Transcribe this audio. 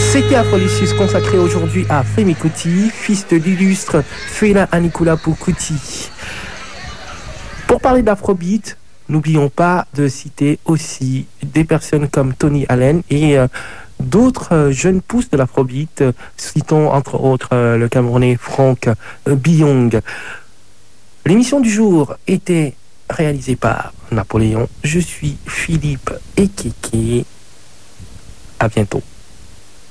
C'était Afrodisius consacré aujourd'hui à Femi Kuti, fils de l'illustre Fela Anikulapo Kuti. Pour parler d'Afrobeat, n'oublions pas de citer aussi des personnes comme Tony Allen et d'autres jeunes pousses de l'Afrobeat. Citons entre autres le Camerounais Franck Biong. L'émission du jour était réalisée par Napoléon. Je suis Philippe Ekeke. À bientôt.